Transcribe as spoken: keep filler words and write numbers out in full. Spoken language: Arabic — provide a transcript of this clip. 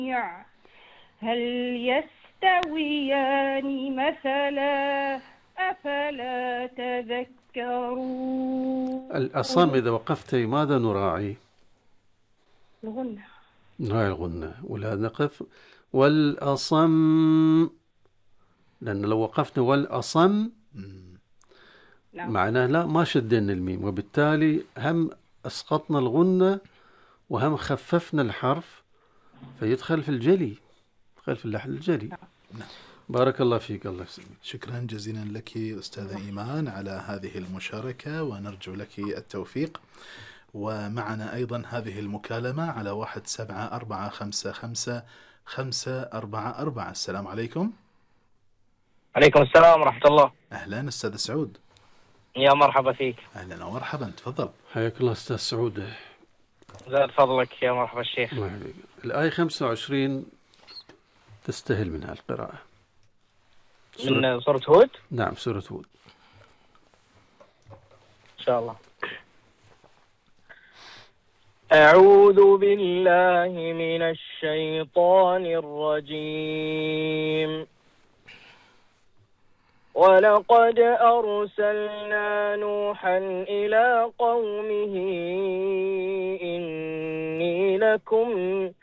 هل يستويان مثلا أفلا تذكرون. الأصم إذا وقفت ماذا نراعي؟ الغنة. نراعي الغنة، ولا نقف والأصم، لأن لو وقفنا والأصم نعم. معناه لا ما شدنا الميم، وبالتالي هم أسقطنا الغنة وهم خففنا الحرف فيدخل في الجلي، يدخل في اللحن الجلي. نعم. بارك الله فيك، الله يسلمك. شكرا جزيلا لك أستاذة إيمان على هذه المشاركة، ونرجو لك التوفيق. ومعنا أيضا هذه المكالمة على واحد سبعة أربعة خمسة خمسة خمسة أربعة أربعة. السلام عليكم. عليكم السلام ورحمة الله. أهلا أستاذ سعود. يا مرحبا فيك. أهلا ومرحبا، تفضل. حياك الله أستاذ سعود. زاد فضلك، يا مرحبا الشيخ. الآية خمسة وعشرين تستهل منها القراءة. من سورة هود؟ نعم سورة هود إن شاء الله. أعوذ بالله من الشيطان الرجيم. ولقد أرسلنا نوحا إلى قومه إني لكم